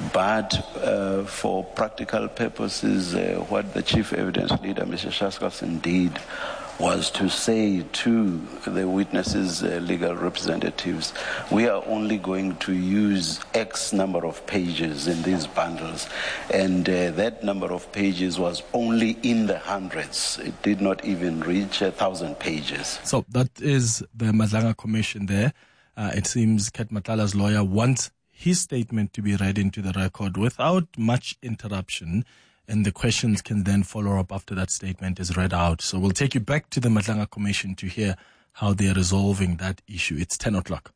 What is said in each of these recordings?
But for practical purposes, what the chief evidence leader, Mr. Shaskalson, did was to say to the witnesses' legal representatives, we are only going to use X number of pages in these bundles. And that number of pages was only in the hundreds. It did not even reach 1,000 pages. So that is the Madlanga Commission there. It seems Keth Matlala's lawyer wants his statement to be read into the record without much interruption, and the questions can then follow up after that statement is read out. So we'll take you back to the Madlanga Commission to hear how they're resolving that issue. It's 10 o'clock.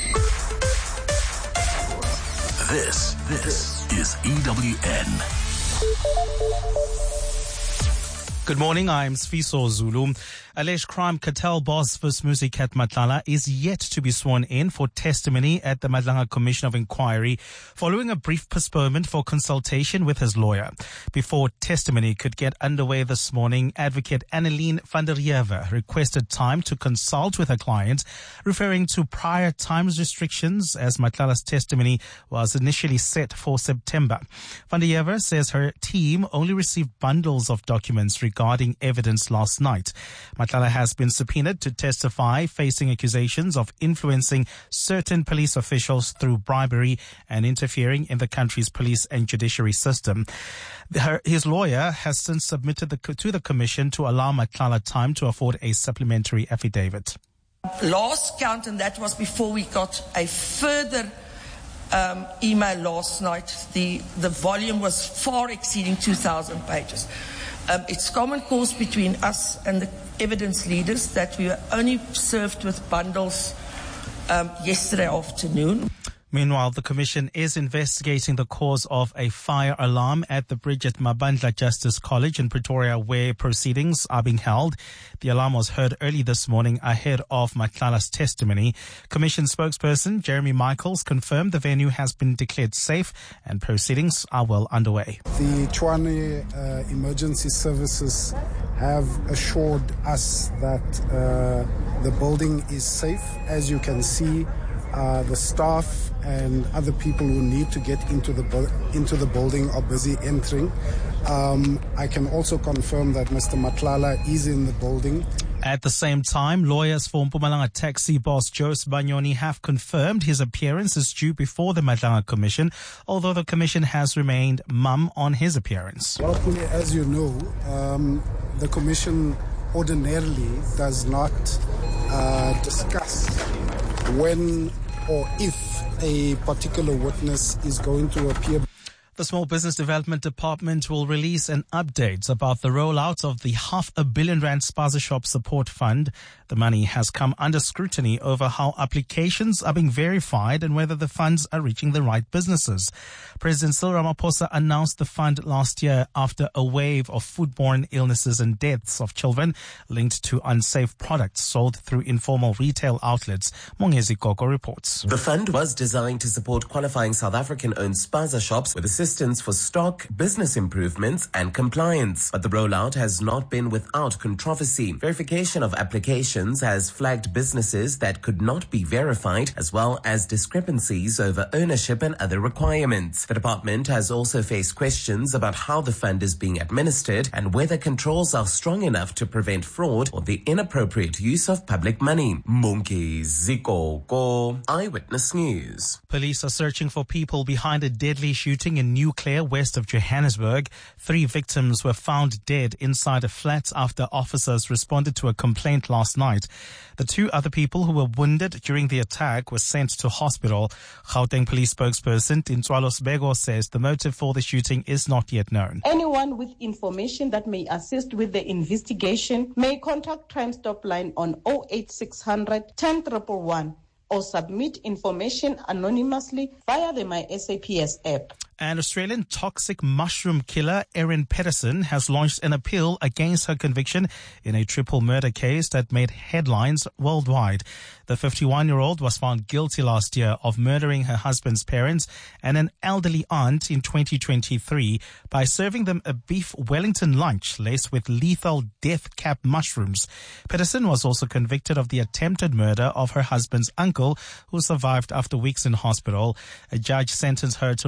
This is EWN. Good morning, I'm Sfiso Zulu. Alleged crime cartel boss Vusmuzi Keth Matlala is yet to be sworn in for testimony at the Madlanga Commission of Inquiry following a brief postponement for consultation with his lawyer. Before testimony could get underway this morning, advocate Annelien van der Heever requested time to consult with her client, referring to prior times restrictions as Matlala's testimony was initially set for September. Van der Heever says her team only received bundles of documents regarding evidence last night. Matlala has been subpoenaed to testify, facing accusations of influencing certain police officials through bribery and interfering in the country's police and judiciary system. His lawyer has since submitted to the commission to allow Matlala time to afford a supplementary affidavit. Last count, and that was before we got a further email last night, the volume was far exceeding 2,000 pages. It's common cause between us and the evidence leaders that we were only served with bundles yesterday afternoon. Meanwhile, the Commission is investigating the cause of a fire alarm at the Bridget Mabandla Justice College in Pretoria, where proceedings are being held. The alarm was heard early this morning ahead of Matlala's testimony. Commission spokesperson Jeremy Michaels confirmed the venue has been declared safe and proceedings are well underway. The Tshwane Emergency Services have assured us that the building is safe. As you can see, the staff and other people who need to get into the building are busy entering. I can also confirm that Mr. Matlala is in the building. At the same time, lawyers for Mpumalanga taxi boss Jose Banyoni have confirmed his appearance is due before the Madlanga Commission, although the Commission has remained mum on his appearance. Well, as you know, the Commission ordinarily does not discuss when or if a particular witness is going to appear. The Small Business Development Department will release an update about the rollout of the R500 million Spaza Shop Support Fund. The money has come under scrutiny over how applications are being verified and whether the funds are reaching the right businesses. President Cyril Ramaphosa announced the fund last year after a wave of foodborne illnesses and deaths of children linked to unsafe products sold through informal retail outlets. Mongezi Koko reports. The fund was designed to support qualifying South African-owned Spaza shops with assistance for stock, business improvements and compliance. But the rollout has not been without controversy. Verification of applications has flagged businesses that could not be verified, as well as discrepancies over ownership and other requirements. The department has also faced questions about how the fund is being administered and whether controls are strong enough to prevent fraud or the inappropriate use of public money. Munki Zikoko, Eyewitness News. Police are searching for people behind a deadly shooting in New Clare, west of Johannesburg. 3 victims were found dead inside a flat after officers responded to a complaint last night. The 2 other people who were wounded during the attack were sent to hospital. Gauteng Police spokesperson Tintswalo Sbego says the motive for the shooting is not yet known. Anyone with information that may assist with the investigation may contact Crime Stop line on 08600 10111 or submit information anonymously via the My SAPS app. An Australian toxic mushroom killer, Erin Pedersen, has launched an appeal against her conviction in a triple murder case that made headlines worldwide. The 51-year-old was found guilty last year of murdering her husband's parents and an elderly aunt in 2023 by serving them a beef Wellington lunch laced with lethal death cap mushrooms. Pedersen was also convicted of the attempted murder of her husband's uncle, who survived after weeks in hospital. A judge sentenced her to